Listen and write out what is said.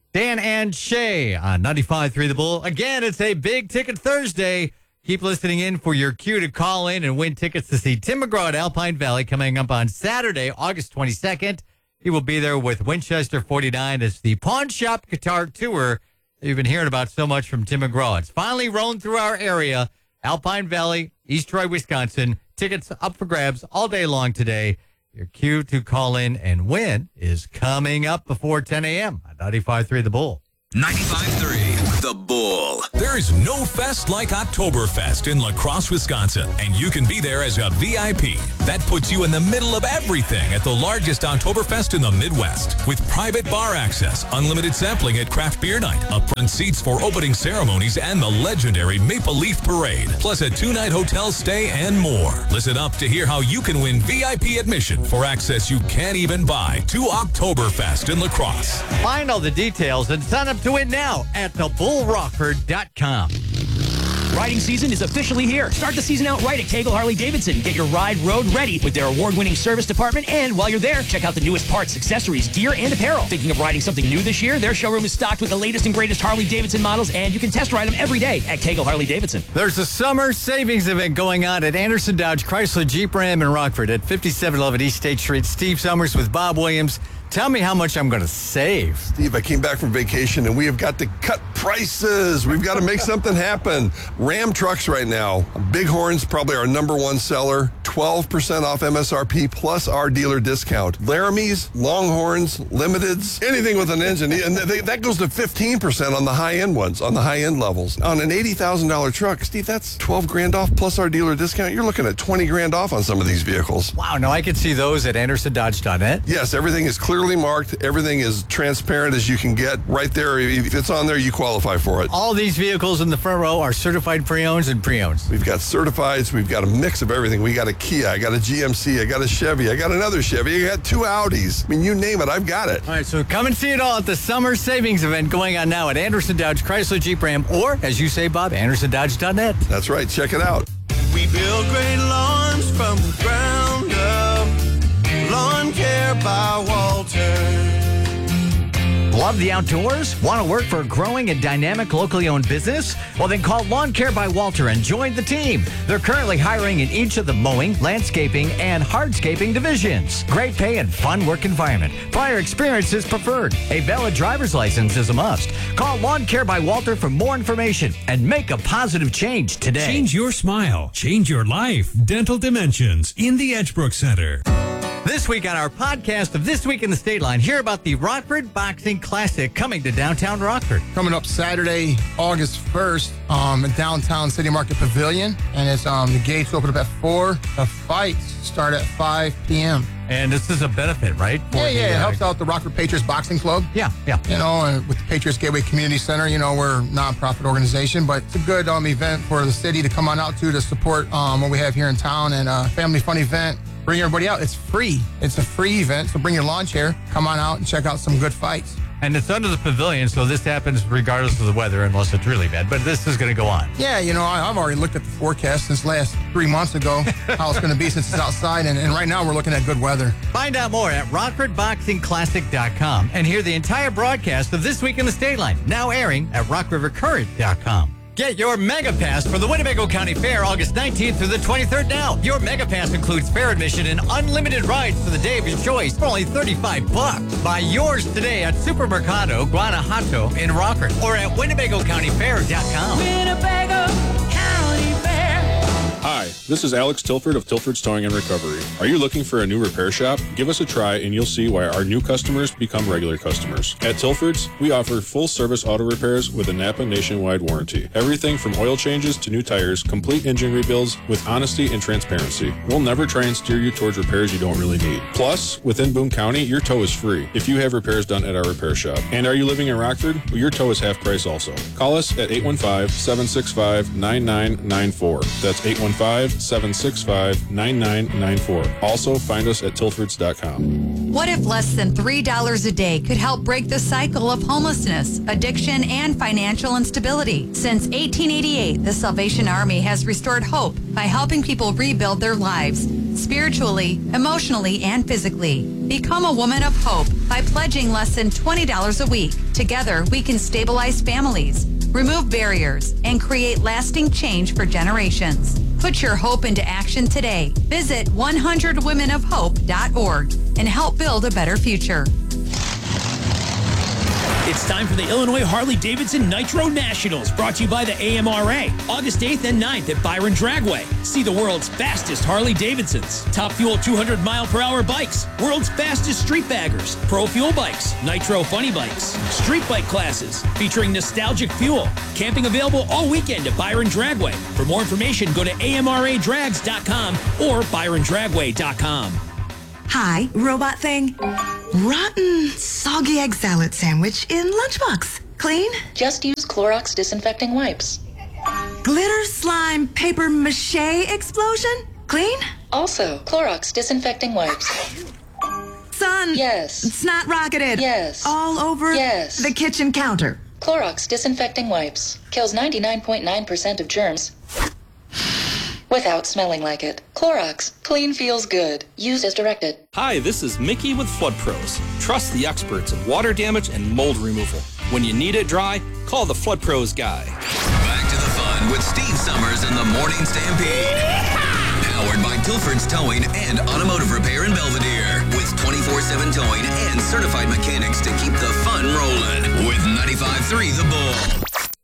Dan and Shay on 95.3 The Bull. Again, it's a Big Ticket Thursday. Keep listening in for your cue to call in and win tickets to see Tim McGraw at Alpine Valley coming up on Saturday, August 22nd. He will be there with Winchester 49 as the Pawn Shop Guitar Tour that you've been hearing about so much from Tim McGraw. It's finally rolling through our area, Alpine Valley, East Troy, Wisconsin. Tickets up for grabs all day long today. Your cue to call in and win is coming up before 10 a.m. on 95.3 The Bull. 95.3 The Bull. There is no fest like Oktoberfest in La Crosse, Wisconsin, and you can be there as a VIP. That puts you in the middle of everything at the largest Oktoberfest in the Midwest. With private bar access, unlimited sampling at Craft Beer Night, upfront seats for opening ceremonies, and the legendary Maple Leaf Parade, plus a 2-night hotel stay and more. Listen up to hear how you can win VIP admission for access you can't even buy to Oktoberfest in La Crosse. Find all the details and sign up to win now at thebullrockford.com. Riding season is officially here. Start the season out right at Cagle Harley-Davidson. Get your ride road ready with their award-winning service department. And while you're there, check out the newest parts, accessories, gear, and apparel. Thinking of riding something new this year? Their showroom is stocked with the latest and greatest Harley-Davidson models, and you can test ride them every day at Cagle Harley-Davidson. There's a summer savings event going on at Anderson Dodge Chrysler Jeep Ram in Rockford at 5711 East State Street. Steve Summers with Bob Williams. Tell me how much I'm going to save. Steve, I came back from vacation and we have got to cut prices. We've got to make something happen. Ram trucks right now. Bighorn's probably our number one seller. 12% off MSRP plus our dealer discount. Laramies, Longhorns, Limiteds, anything with an engine. And that goes to 15% on the high-end ones, on the high-end levels. On an $80,000 truck, Steve, that's 12 grand off plus our dealer discount. You're looking at 20 grand off on some of these vehicles. Wow, now I can see those at AndersonDodge.net. Yes, everything is clearly marked. Everything is transparent as you can get. Right there, if it's on there, you qualify for it. All these vehicles in the front row are certified pre-owns and pre-owns. We've got certifieds. We've got a mix of everything. We got a Kia. I got a GMC. I got a Chevy. I got another Chevy. I got 2 Audis. I mean, you name it, I've got it. All right, so come and see it all at the summer savings event going on now at Anderson Dodge Chrysler Jeep Ram, or, as you say, Bob, AndersonDodge.net. That's right. Check it out. We build great lawns from the ground up. Lawn Care by Walter. Love the outdoors? Want to work for a growing and dynamic locally owned business? Well, then call Lawn Care by Walter and join the team. They're currently hiring in each of the mowing, landscaping, and hardscaping divisions. Great pay and fun work environment. Prior experience is preferred. A valid driver's license is a must. Call Lawn Care by Walter for more information and make a positive change today. Change your smile. Change your life. Dental Dimensions in the Edgebrook Center. This week on our podcast of This Week in the State Line, hear about the Rockford Boxing Classic coming to downtown Rockford. Coming up Saturday, August 1st, in downtown City Market Pavilion. And it's the gates open up at 4. The fights start at 5 p.m. And this is a benefit, right? Yeah, it helps out the Rockford Patriots Boxing Club. Yeah. You know, and with the Patriots Gateway Community Center, you know, we're a nonprofit organization, but it's a good event for the city to come on out to support what we have here in town, and a family fun event. Bring everybody out. It's free. It's a free event, so bring your lawn chair. Come on out and check out some good fights. And it's under the pavilion, so this happens regardless of the weather, unless it's really bad. But this is going to go on. Yeah, you know, I've already looked at the forecast since last 3 months ago, how it's going to be since it's outside, and right now we're looking at good weather. Find out more at RockfordBoxingClassic.com and hear the entire broadcast of This Week in the State Line, now airing at RockRiverCurrent.com. Get your Mega Pass for the Winnebago County Fair August 19th through the 23rd now. Your Mega Pass includes fair admission and unlimited rides for the day of your choice for only $35. Buy yours today at Supermercado Guanajuato in Rockford or at WinnebagoCountyFair.com. Winnebago County Fair. Hi, this is Alex Tilford of Tilford's Towing and Recovery. Are you looking for a new repair shop? Give us a try and you'll see why our new customers become regular customers. At Tilford's, we offer full-service auto repairs with a Napa nationwide warranty. Everything from oil changes to new tires, complete engine rebuilds with honesty and transparency. We'll never try and steer you towards repairs you don't really need. Plus, within Boone County, your tow is free if you have repairs done at our repair shop. And are you living in Rockford? Well, your tow is half price also. Call us at 815-765-9994. That's 815-765-9994. Also, find us at tilfords.com. What if less than $3 a day could help break the cycle of homelessness, addiction, and financial instability? Since 1888, the Salvation Army has restored hope by helping people rebuild their lives. spiritually, emotionally, and physically. Become a woman of hope by pledging less than $20 a week. Together, we can stabilize families, remove barriers, and create lasting change for generations. Put your hope into action today. Visit 100womenofhope.org and help build a better future. It's time for the Illinois Harley-Davidson Nitro Nationals, brought to you by the AMRA. August 8th and 9th at Byron Dragway. See the world's fastest Harley-Davidsons, Top Fuel 200-mile-per-hour bikes, world's fastest street baggers, Pro Fuel bikes, Nitro Funny bikes, street bike classes featuring nostalgic fuel. Camping available all weekend at Byron Dragway. For more information, go to amradrags.com or byrondragway.com. Hi, robot thing. Rotten, soggy egg salad sandwich in lunchbox. Clean? Just use Clorox disinfecting wipes. Glitter slime paper mache explosion? Clean? Also, Clorox disinfecting wipes. Son. Yes. Snot rocketed. Yes. All over yes. the kitchen counter. Clorox disinfecting wipes. Kills 99.9% of germs without smelling like it. Clorox. Clean feels good. Used as directed. Hi, this is Mickey with Flood Pros. Trust the experts in water damage and mold removal. When you need it dry, call the Flood Pros guy. Back to the fun with Steve Summers in the Morning Stampede. Powered by Tilford's Towing and Automotive Repair in Belvedere. With 24/7 towing and certified mechanics to keep the fun rolling. With 95.3 The Bull.